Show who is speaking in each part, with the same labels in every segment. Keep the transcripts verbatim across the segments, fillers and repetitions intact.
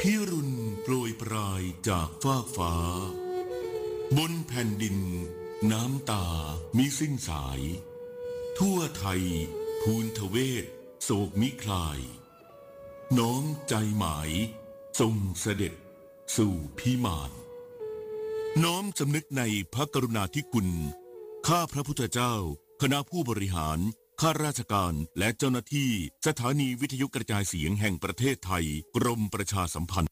Speaker 1: พิรุณโปรยปลายจากฟากฟ้าบนแผ่นดินน้ำตามิสิ้นสายทั่วไทยภูนทเวศโศกมิคลายน้อมใจหมายทรงเสด็จสู่พิมานน้อมสำนึกในพระกรุณาธิคุณข้าพระพุทธเจ้าคณะผู้บริหารข้าราชการและเจ้าหน้าที่สถานีวิทยุกระจายเสียงแห่งประเทศไทยกรมประชาสัมพันธ์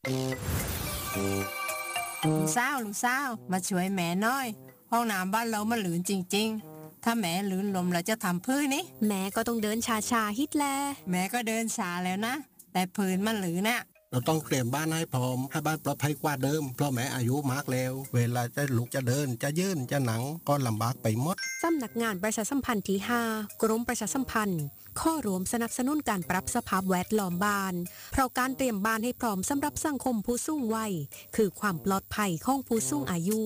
Speaker 2: ลุงสาวลุงสาวมาช่วยแม่น้อยห้องน้ำบ้านเรามันหลืนจริงๆถ้าแม่หลืนลมเราจะทำพื้นนี่
Speaker 3: แม่ก็ต้องเดินชาชาฮิตแล
Speaker 2: แม่ก็เดินชาแล้วนะแต่พื้นมันหลืนน่ะ
Speaker 4: เราต้องเตรียมบ้านให้พร้อมให้บ้านปลอดภัยกว่าเดิมเพราะแม่อายุมากแล้วเวลาจะลุกจะเดินจะยืนจะหนังก็ลำบากไปหมด
Speaker 3: สำนักงานประชาสัมพันธ์ที่ห้ากรมประชาสัมพันธ์ข้อรวมสนับสนุนการปรับสภาพแวดล้อมบ้านเพราะการเตรียมบ้านให้พร้อมสำหรับสังคมผู้สูงวัยคือความปลอดภัยของผู้สูงอายุ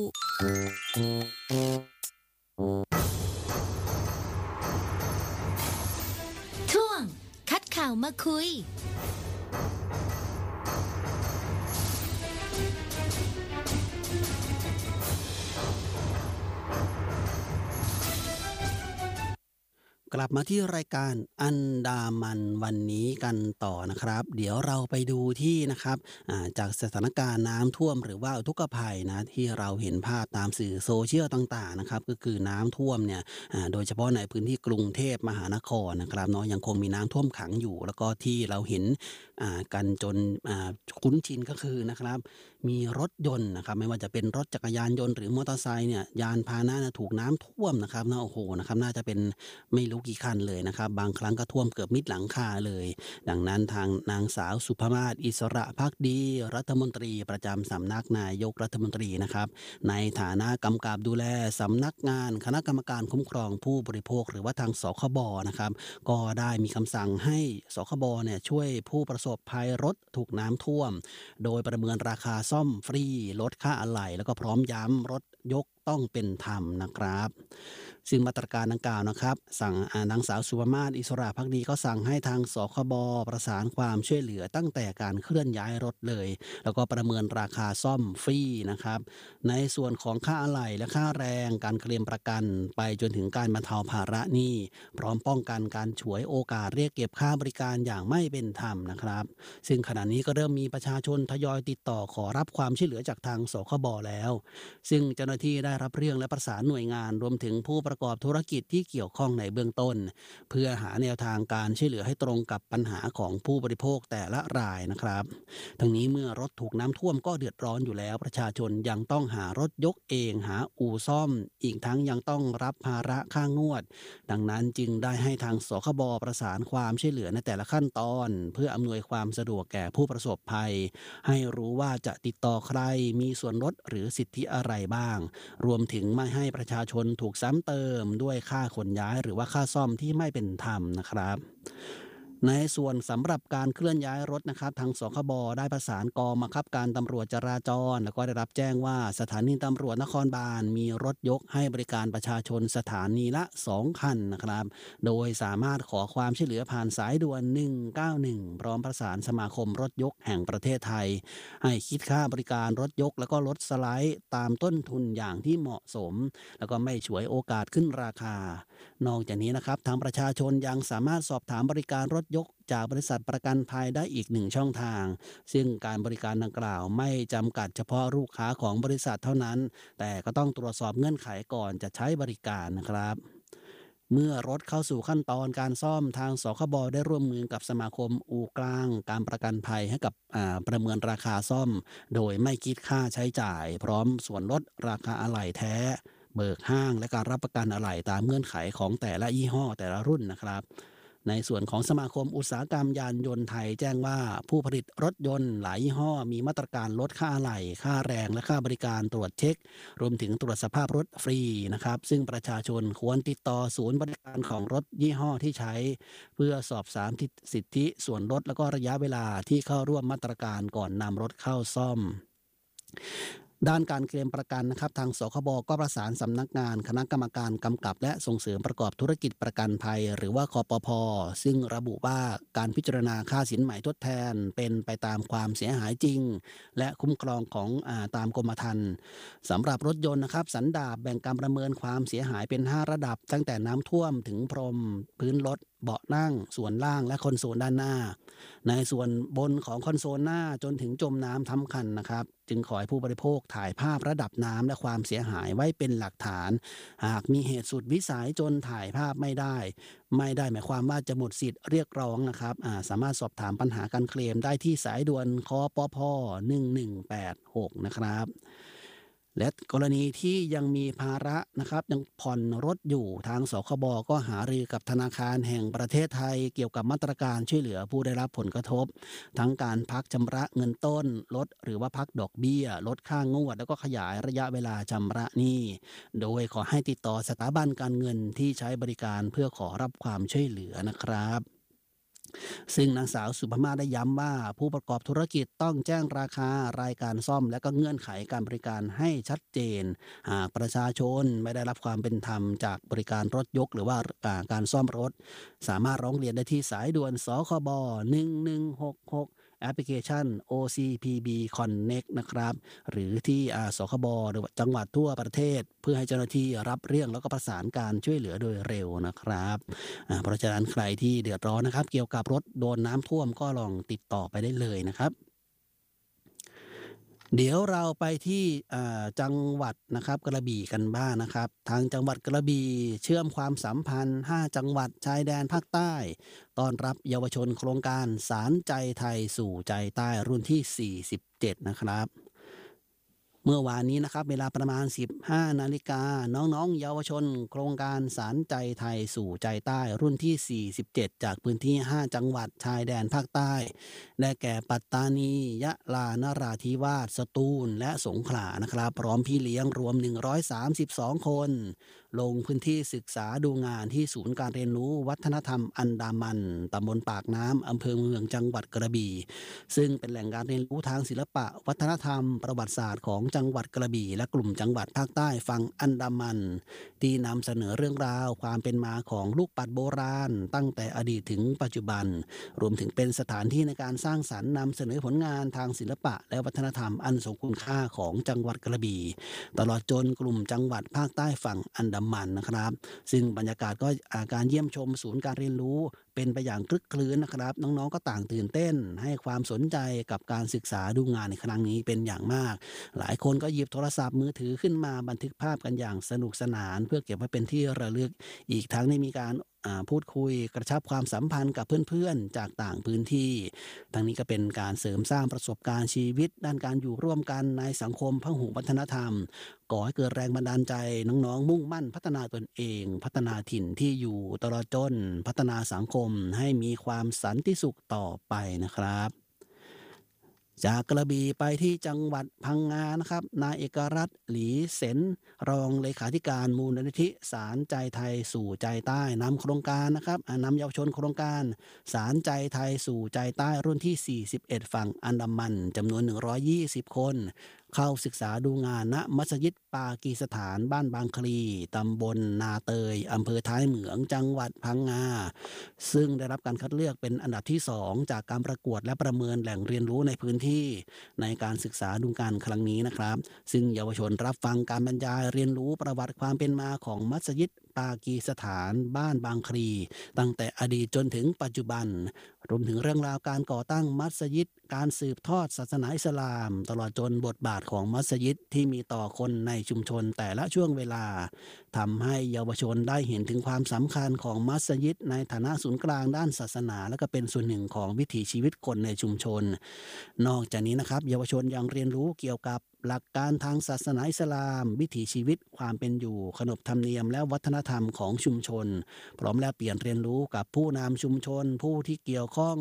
Speaker 5: ช่วงคัดข่าวมาคุย
Speaker 6: กลับมาที่รายการอันดามันวันนี้กันต่อนะครับเดี๋ยวเราไปดูที่นะครับจากสถานการณ์น้ำท่วมหรือว่าอุทกภัยนะที่เราเห็นภาพตามสื่อโซเชียลต่างๆนะครับก็คือน้ำท่วมเนี่ยโดยเฉพาะในพื้นที่กรุงเทพมหานครนะครับเนาะยังคงมีน้ำท่วมขังอยู่แล้วก็ที่เราเห็นกันจนคุ้นชินก็คือนะครับมีรถยนต์นะครับไม่ว่าจะเป็นรถจักรยานยนต์หรือมอเตอร์ไซค์เนี่ยยานพาหนะถูกน้ำท่วมนะครับนะโอ้โหนะครับน่าจะเป็นไม่รู้กี่คันเลยนะครับบางครั้งก็ท่วมเกือบมิดหลังคาเลยดังนั้นทางนางสาวสุภมาศอิสระภักดีรัฐมนตรีประจำสำนักนายกรัฐมนตรีนะครับในฐานะกำกับดูแลสำนักงานคณะกรรมการคุ้มครองผู้บริโภคหรือว่าทางสคบนะครับก็ได้มีคำสั่งให้สคบเนี่ยช่วยผู้ประสบภัยรถถูกน้ำท่วมโดยประเมินราคาซ่อมฟรีลดค่าอะไหล่แล้วก็พร้อมย้ำรถยกต้องเป็นธรรมนะครับซึ่งมาตรการดังกล่าวนะครับสั่งนางสาวสุภมาศอิสระภักดีก็สั่งให้ทางสคบประสานความช่วยเหลือตั้งแต่การเคลื่อนย้ายรถเลยแล้วก็ประเมินราคาซ่อมฟรีนะครับในส่วนของค่าอะไหล่และค่าแรงการเคลมประกันไปจนถึงการบรรเทาภาระหนี้พร้อมป้องกันการฉวยโอกาสเรียกเก็บค่าบริการอย่างไม่เป็นธรรมนะครับซึ่งขณะนี้ก็เริ่มมีประชาชนทยอยติดต่อขอรับความช่วยเหลือจากทางสคบแล้วซึ่งเจ้าหน้าที่ได้รับเรื่องและประสานหน่วยงานรวมถึงผู้ประกอบธุรกิจที่เกี่ยวข้องในเบื้องต้นเพื่อหาแนวทางการช่วยเหลือให้ตรงกับปัญหาของผู้บริโภคแต่ละรายนะครับทั้งนี้เมื่อรถถูกน้ำท่วมก็เดือดร้อนอยู่แล้วประชาชนยังต้องหารถยกเองหาอู่ซ่อมอีกทั้งยังต้องรับภาระค่างวดดังนั้นจึงได้ให้ทางสคบประสานความช่วยเหลือในแต่ละขั้นตอนเพื่ออำนวยความสะดวกแก่ผู้ประสบภัยให้รู้ว่าจะติดต่อใครมีส่วนลดหรือสิทธิอะไรบ้างรวมถึงไม่ให้ประชาชนถูกซ้ำเติมด้วยค่าขนย้ายหรือว่าค่าซ่อมที่ไม่เป็นธรรมนะครับในส่วนสำหรับการเคลื่อนย้ายรถนะครับทางสคบได้ประสานกองบังคับการตำรวจจราจรแล้วก็ได้รับแจ้งว่าสถานีตำรวจนครบาลมีรถยกให้บริการประชาชนสถานีละสองคันนะครับโดยสามารถขอความช่วยเหลือผ่านสายด่วนหนึ่งเก้าหนึ่งพร้อมประสานสมาคมรถยกแห่งประเทศไทยให้คิดค่าบริการรถยกแล้วก็รถสไลด์ตามต้นทุนอย่างที่เหมาะสมแล้วก็ไม่ฉวยโอกาสขึ้นราคานอกจากนี้นะครับทางประชาชนยังสามารถสอบถามบริการรถยกจากบริษัทประกันภัยได้อีกหนึ่งช่องทางซึ่งการบริการดังกล่าวไม่จำกัดเฉพาะลูกค้าของบริษัทเท่านั้นแต่ก็ต้องตรวจสอบเงื่อนไขก่อนจะใช้บริการนะครับเมื่อรถเข้าสู่ขั้นตอนการซ่อมทางสคบได้ร่วมมือกับสมาคมอู่กลางการประกันภัยให้กับประเมินราคาซ่อมโดยไม่คิดค่าใช้จ่ายพร้อมส่วนลดราคาอะไหล่แท้เบิกห้างและการรับประกันอะไหล่ตามเงื่อนไขของแต่ละยี่ห้อแต่ละรุ่นนะครับในส่วนของสมาคมอุตสาหกรรมยานยนต์ไทยแจ้งว่าผู้ผลิตรถยนต์หลายยี่ห้อมีมาตรการลดค่าอะไหล่ค่าแรงและค่าบริการตรวจเช็ครวมถึงตรวจสภาพรถฟรีนะครับซึ่งประชาชนควรติดต่อศูนย์บริการของรถยี่ห้อที่ใช้เพื่อสอบถามสิทธิส่วนลดและก็ระยะเวลาที่เข้าร่วมมาตรการก่อนนำรถเข้าซ่อมด้านการเคลมประกันนะครับทางสคบก็ประสานสำนักงานคณะกรรมการกำกับและส่งเสริมประกอบธุรกิจประกันภัยหรือว่าคปภ.ซึ่งระบุว่าการพิจารณาค่าสินใหม่ทดแทนเป็นไปตามความเสียหายจริงและคุ้มครองของอ่าตามกรมธรรม์สำหรับรถยนต์นะครับสันดาปแบ่งการประเมินความเสียหายเป็นห้าระดับตั้งแต่น้ำท่วมถึงพรมพื้นรถเบาะนั่งส่วนล่างและคอนโซลด้านหน้าในส่วนบนของคอนโซลหน้าจนถึงจมน้ำทั้งคันนะครับจึงขอให้ผู้บริโภคถ่ายภาพระดับน้ำและความเสียหายไว้เป็นหลักฐานหากมีเหตุสุดวิสัยจนถ่ายภาพไม่ได้ไม่ได้หมายความว่าจะหมดสิทธิ์เรียกร้องนะครับสามารถสอบถามปัญหาการเคลมได้ที่สายด่วนคปภหนึ่งหนึ่งแปดหกนะครับและกรณีที่ยังมีภาระนะครับยังผ่อนรถอยู่ทางสคบก็หารือกับธนาคารแห่งประเทศไทยเกี่ยวกับมาตรการช่วยเหลือผู้ได้รับผลกระทบทั้งการพักชำระเงินต้นลดหรือว่าพักดอกเบี้ยลดค่างวดแล้วก็ขยายระยะเวลาชำระหนี้โดยขอให้ติดต่อสถาบันการเงินที่ใช้บริการเพื่อขอรับความช่วยเหลือนะครับซึ่งนางสาวสุภมาได้ย้ำว่าผู้ประกอบธุรกิจต้องแจ้งราคารายการซ่อมและก็เงื่อนไขการบริการให้ชัดเจนหากประชาชนไม่ได้รับความเป็นธรรมจากบริการรถยกหรือว่าการซ่อมรถสามารถร้องเรียนได้ที่สายด่วนสคบหนึ่งหนึ่งหกหกแอปพลิเคชัน โอ ซี พี บี Connect นะครับหรือที่สคบหรือจังหวัดทั่วประเทศเพื่อให้เจ้าหน้าที่รับเรื่องแล้วก็ประสานการช่วยเหลือโดยเร็วนะครับเพราะฉะนั้นใครที่เดือดร้อนนะครับเกี่ยวกับรถโดนน้ำท่วมก็ลองติดต่อไปได้เลยนะครับเดี๋ยวเราไปที่จังหวัดนะครับกระบี่กันบ้าง นะครับทางจังหวัดกระบี่เชื่อมความสัมพันธ์ห้าจังหวัดชายแดนภาคใต้ต้อนรับเยาวชนโครงการสารใจไทยสู่ใจใต้รุ่นที่สี่สิบเจ็ดนะครับเมื่อวานนี้นะครับเวลาประมาณ สิบห้านาฬิกาน้องๆเยาวชนโครงการสารใจไทยสู่ใจใต้รุ่นที่สี่สิบเจ็ดจากพื้นที่ห้าจังหวัดชายแดนภาคใต้ได้แก่ปัตตานียะลานราธิวาสสตูลและสงขลานะครับพร้อมพี่เลี้ยงรวมหนึ่งร้อยสามสิบสองคนลงพื้นที่ศึกษาดูงานที่ศูนย์การเรียนรู้วัฒนธรรมอันดามันตำบลปากน้ำอำเภอเมืองจังหวัดกระบี่ซึ่งเป็นแหล่งการเรียนรู้ทางศิลปะวัฒนธรรมประวัติศาสตร์ของจังหวัดกระบี่และกลุ่มจังหวัดภาคใต้ฝั่งอันดามันที่นำเสนอเรื่องราวความเป็นมาของลูกปัดโบราณตั้งแต่อดีตถึงปัจจุบันรวมถึงเป็นสถานที่ในการสร้างสรรค์นำเสนอผลงานทางศิลปะและวัฒนธรรมอันทรงคุณค่าของจังหวัดกระบี่ตลอดจนกลุ่มจังหวัดภาคใต้ฝั่งอันดามันนะครับซึ่งบรรยากาศก็อาการเยี่ยมชมศูนย์การเรียนรู้เป็นไปอย่างคลึกคลื้นนะครับน้องๆก็ต่างตื่นเต้นให้ความสนใจกับการศึกษาดูงานในครั้งนี้เป็นอย่างมากหลายคนก็หยิบโทรศัพท์มือถือขึ้นมาบันทึกภาพกันอย่างสนุกสนานเพื่อเก็บไว้เป็นที่ระลึกอีกทั้งได้มีการพูดคุยกระชับความสัมพันธ์กับเพื่อนๆจากต่างพื้นที่ทั้งนี้ก็เป็นการเสริมสร้างประสบการณ์ชีวิตด้านการอยู่ร่วมกันในสังคมพหุวัฒนธรรมก่อให้เกิดแรงบันดาลใจน้องๆมุ่งมั่นพัฒนาตนเองพัฒนาถิ่นที่อยู่ตลอดจนพัฒนาสังคมให้มีความสันติสุขต่อไปนะครับจากกระบี่ไปที่จังหวัดพังงานะครับนายเอกรัตน์หลีเสนรองเลขาธิการมูลนิธิสารใจไทยสู่ใจใต้นำโครงการนะครับนำเยาวชนโครงการสารใจไทยสู่ใจใต้รุ่นที่สี่สิบเอ็ดฝั่งอันดามันจำนวนหนึ่งร้อยยี่สิบคนเข้าศึกษาดูงานณมัสยิดปากีสถานบ้านบางคลีตำบลนาเตยอำเภอท้ายเหมืองจังหวัดพังงาซึ่งได้รับการคัดเลือกเป็นอันดับที่สองจากการประกวดและประเมินแหล่งเรียนรู้ในพื้นที่ในการศึกษาดูงานครั้งนี้นะครับซึ่งเยาวชนรับฟังการบรรยายเรียนรู้ประวัติความเป็นมาของมัสยิดปากีสถานบ้านบางคลีตั้งแต่อดีตจนถึงปัจจุบันรวมถึงเรื่องราวการก่อตั้งมัสยิดการสืบทอดศาสนาอิสลามตลอดจนบทบาทของมัสยิดที่มีต่อคนในชุมชนแต่ละช่วงเวลาทำให้เยาวชนได้เห็นถึงความสำคัญของมัสยิดในฐานะศูนย์กลางด้านศาสนาและก็เป็นส่วนหนึ่งของวิถีชีวิตคนในชุมชนนอกจากนี้นะครับเยาวชนยังเรียนรู้เกี่ยวกับหลักการทางศาสนาอิสลามวิถีชีวิตความเป็นอยู่ขนบธรรมเนียมและวัฒนธรรมของชุมชนพร้อมแลกเปลี่ยนเรียนรู้กับผู้นำชุมชนผู้ที่เกี่ยวข้อง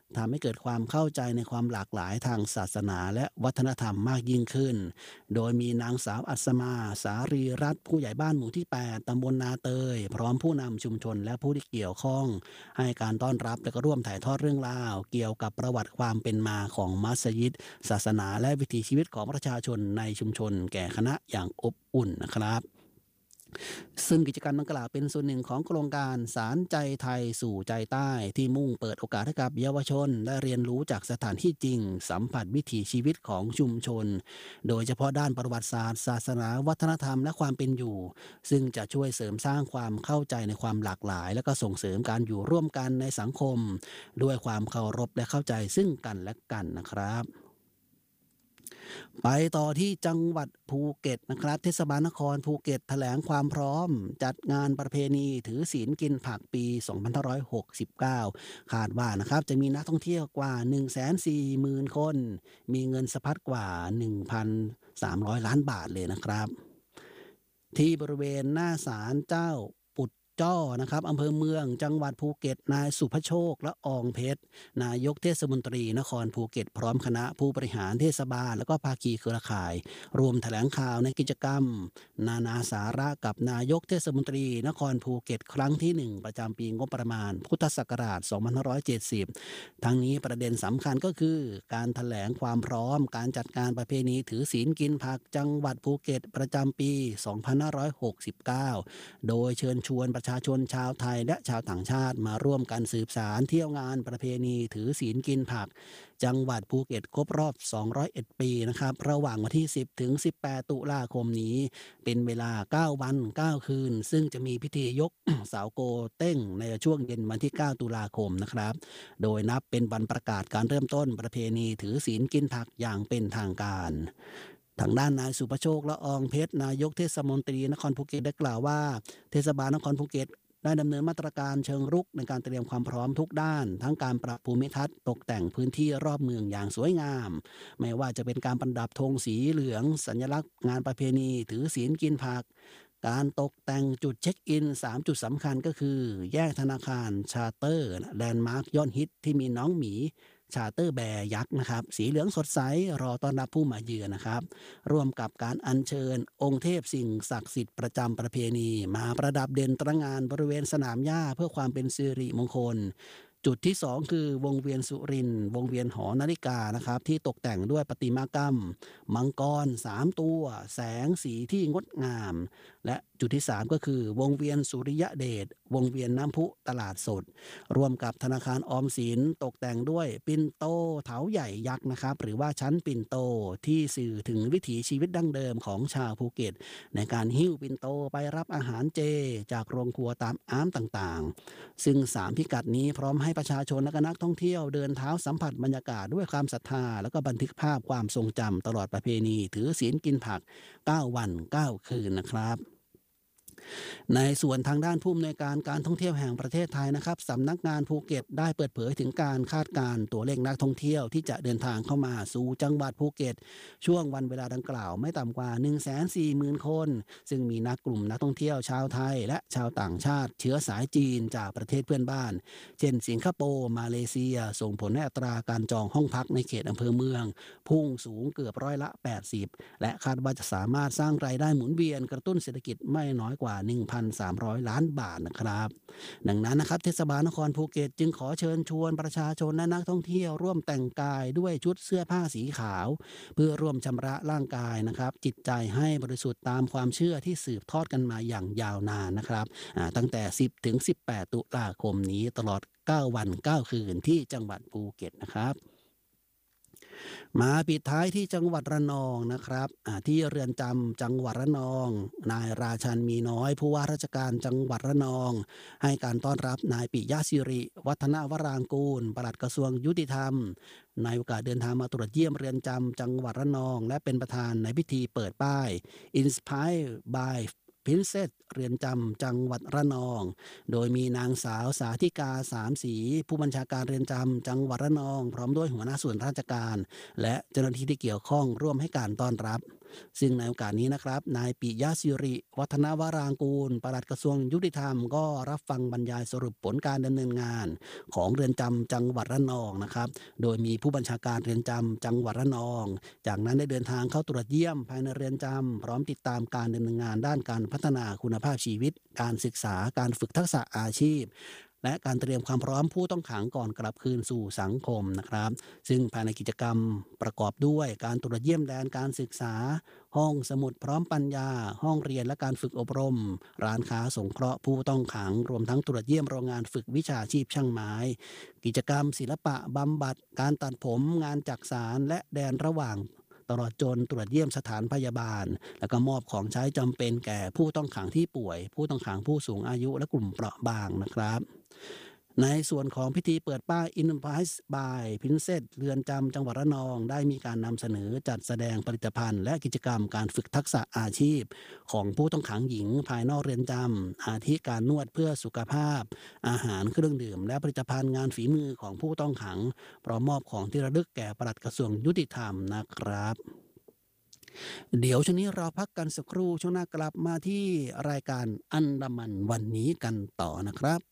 Speaker 6: ทำให้เกิดความเข้าใจในความหลากหลายทางศาสนาและวัฒนธรรมมากยิ่งขึ้นโดยมีนางสาวอัศมาสารีรัตน์ผู้ใหญ่บ้านหมู่ที่แปดตำบลนาเตยพร้อมผู้นำชุมชนและผู้ที่เกี่ยวข้องให้การต้อนรับและก็ร่วมถ่ายทอดเรื่องราวเกี่ยวกับประวัติความเป็นมาของมัสยิดศาสนาและวิถีชีวิตของประชาชนในชุมชนแก่คณะอย่างอบอุ่นนะครับซึ่งกิจกรรมดังกล่าวเป็นส่วนหนึ่งของโครงการสารใจไทยสู่ใจใต้ที่มุ่งเปิดโอกาสให้กับเยาวชนได้เรียนรู้จากสถานที่จริงสัมผัสวิถีชีวิตของชุมชนโดยเฉพาะด้านประวัติศาสตร์ศาสนาวัฒนธรรมและความเป็นอยู่ซึ่งจะช่วยเสริมสร้างความเข้าใจในความหลากหลายและก็ส่งเสริมการอยู่ร่วมกันในสังคมด้วยความเคารพและเข้าใจซึ่งกันและกันนะครับไปต่อที่จังหวัดภูเก็ตนะครับเทศบาลนครภูเก็ตแถลงความพร้อมจัดงานประเพณีถือศีลกินผักปีสองพันห้าร้อยหกสิบเก้าคาดว่านะครับจะมีนักท่องเที่ยวกว่า หนึ่งแสนสี่หมื่น คนมีเงินสะพัดกว่า หนึ่งพันสามร้อย ล้านบาทเลยนะครับที่บริเวณหน้าศาลเจ้าจ้อนะครับอำเภอเมืองจังหวัดภูเก็ตนายสุภโชคและอองเพชรนายกเทศมนตรีนครภูเก็ตพร้อมคณะผู้บริหารเทศบาลและก็ภาคีเครือข่ายรวมแถลงข่าวในกิจกรรมนานาสาระกับนายกเทศมนตรีนครภูเก็ตครั้งที่หนึ่งประจำปีงบประมาณพุทธศักราชสองพันห้าร้อยเจ็ดสิบทั้งนี้ประเด็นสำคัญก็คือการแถลงความพร้อมการจัดการประเพณีถือศีลกินผักจังหวัดภูเก็ตประจำปีสองพันห้าร้อยหกสิบเก้าโดยเชิญชวนประชาชนชาวไทยและชาวต่างชาติมาร่วมกันสืบสานเที่ยวงานประเพณีถือศีลกินผักจังหวัดภูเก็ตครบรอบสองร้อยเอ็ดปีนะครับระหว่างวันที่สิบถึงสิบแปดตุลาคมนี้เป็นเวลาเก้าวันเก้าคืนซึ่งจะมีพิธียก เสาโกเต้งในช่วงเย็นวันที่เก้าตุลาคมนะครับโดยนับเป็นวันประกาศการเริ่มต้นประเพณีถือศีลกินผักอย่างเป็นทางการทางด้านนายสุภโชคละอองเพชรนายกเทศมนตรีนครภูเก็ตได้กล่าวว่าเทศบาลนครภูเก็ตได้ดำเนินมาตรการเชิงรุกในการเตรียมความพร้อมทุกด้านทั้งการปรับภูมิทัศน์ตกแต่งพื้นที่รอบเมืองอย่างสวยงามไม่ว่าจะเป็นการประดับธงสีเหลืองสัญลักษณ์งานประเพณีถือศีลกินผักการตกแต่งจุดเช็คอินสามจุดสำคัญก็คือแยกธนาคารชาร์เตอร์แลนด์มาร์คยอดฮิตที่มีน้องหมีชาร์เตอร์แบร์ยักษ์นะครับสีเหลืองสดใสรอต้อนรับผู้มาเยือนนะครับร่วมกับการอัญเชิญองค์เทพสิ่งศักดิ์สิทธิ์ประจำประเพณีมาประดับเด่นตระหง่านบริเวณสนามหญ้าเพื่อความเป็นสิริมงคลจุดที่สองคือวงเวียนสุรินทร์วงเวียนหอนาฬิกานะครับที่ตกแต่งด้วยประติมากรรมมังกรสามตัวแสงสีที่งดงามและจุดที่สามก็คือวงเวียนสุริยเดชวงเวียนน้ำพุตลาดสดร่วมกับธนาคารออมสินตกแต่งด้วยปิ่นโตเถาใหญ่ยักษ์นะครับหรือว่าชั้นปิ่นโตที่สื่อถึงวิถีชีวิตดั้งเดิมของชาวภูเก็ตในการหิ้วปิ่นโตไปรับอาหารเจจากโรงครัวตามอ้ามต่างๆซึ่งสามพิกัดนี้พร้อมให้ประชาชนและก็นักท่องเที่ยวเดินเท้าสัมผัสบรรยากาศด้วยความศรัทธาแล้วก็บันทึกภาพความทรงจำตลอดประเพณีถือศีลกินผักเก้าวันเก้าคืนนะครับในส่วนทางด้านผู้อำนวยการการท่องเที่ยวแห่งประเทศไทยนะครับสำนักงานภูเก็ตได้เปิดเผยถึงการคาดการณ์ตัวเลขนักท่องเที่ยวที่จะเดินทางเข้ามาสู่จังหวัดภูเก็ตช่วงวันเวลาดังกล่าวไม่ต่ำกว่า หนึ่งแสนสี่หมื่น คนซึ่งมีนักกลุ่มนักท่องเที่ยวชาวไทยและชาวต่างชาติเชื้อสายจีนจากประเทศเพื่อนบ้านเช่นสิงคโปร์มาเลเซียส่งผลให้อัตราการจองห้องพักในเขตอำเภอเมืองพุ่งสูงเกือบร้อยละแปดสิบและคาดว่าจะสามารถสร้างรายได้หมุนเวียนกระตุ้นเศรษฐกิจไม่น้อยกว่า หนึ่งพันสามร้อย ล้านบาทนะครับดังนั้นนะครับเทศบาลนครภูเก็ตจึงขอเชิญชวนประชาชนและนักท่องเที่ยวร่วมแต่งกายด้วยชุดเสื้อผ้าสีขาวเพื่อร่วมชำระร่างกายนะครับจิตใจให้บริสุทธิ์ตามความเชื่อที่สืบทอดกันมาอย่างยาวนานนะครับตั้งแต่สิบถึงสิบแปดตุลาคมนี้ตลอดเก้าวันเก้าคืนที่จังหวัดภูเก็ตนะครับมาปิดท้ายที่จังหวัดระนองนะครับที่เรือนจำจังหวัดระนองนายราชันมีน้อยผู้ว่าราชการจังหวัดระนองให้การต้อนรับนายปิยะศิริวัฒนวรางกูลปลัดกระทรวงยุติธรรมในโอกาสเดินทางมาตรวจเยี่ยมเรือนจำจังหวัดระนองและเป็นประธานในพิธีเปิดป้าย Inspired byพินเซสเรือนจำจังหวัดระนองโดยมีนางสาวสาธิกาสามสีผู้บัญชาการเรือนจำจังหวัดระนองพร้อมด้วยหัวหน้าส่วนราชการและเจ้าหน้าที่ที่เกี่ยวข้องร่วมให้การต้อนรับซึ่งในโอกาสนี้นะครับนายปิยะศิริวัฒนวรางกูลปลัดกระทรวงยุติธรรมก็รับฟังบรรยายสรุปผลการดำเนินงานของเรือนจำจังหวัดระนองนะครับโดยมีผู้บัญชาการเรือนจำจังหวัดระนองจากนั้นได้เดินทางเข้าตรวจเยี่ยมภายในเรือนจำพร้อมติดตามการดำเนินงานด้านการพัฒนาคุณภาพชีวิตการศึกษาการฝึกทักษะอาชีพและการเตรียมความพร้อมผู้ต้องขังก่อนกลับคืนสู่สังคมนะครับซึ่งภายในกิจกรรมประกอบด้วยการตรวจเยี่ยมแดนการศึกษาห้องสมุดพร้อมปัญญาห้องเรียนและการฝึกอบรมร้านค้าสงเคราะห์ผู้ต้องขังรวมทั้งตรวจเยี่ยมโรงงานฝึกวิชาชีพช่างไม้กิจกรรมศิลปะบำบัดการตัดผมงานจักสานและแดนระหว่างตลอดจนตรวจเยี่ยมสถานพยาบาลแล้วก็มอบของใช้จำเป็นแก่ผู้ต้องขังที่ป่วยผู้ต้องขังผู้สูงอายุและกลุ่มเปราะบางนะครับในส่วนของพิธีเปิดป้าย Enterprise by Princess เรือนจำจังหวัดระนองได้มีการนำเสนอจัดแสดงผลิตภัณฑ์และกิจกรรมการฝึกทักษะอาชีพของผู้ต้องขังหญิงภายนอกเรือนจำอาทิการนวดเพื่อสุขภาพอาหารเครื่องดื่มและผลิตภัณฑ์งานฝีมือของผู้ต้องขังพร้อมมอบของที่ระลึกแก่ปลัดกระทรวงยุติธรรมนะครับเดี๋ยวช่วงนี้เราพักกันสักครู่ช่วงหน้ากลับมาที่รายการอันดามันวันนี้กันต่อนะครับ